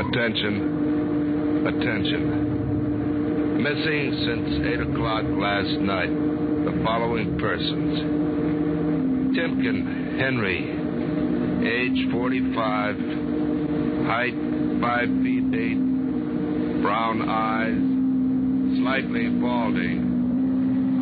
Attention. Attention. Missing since 8 o'clock last night. The following persons. Timken Henry, age 45, height 5 feet 8, brown eyes, slightly balding,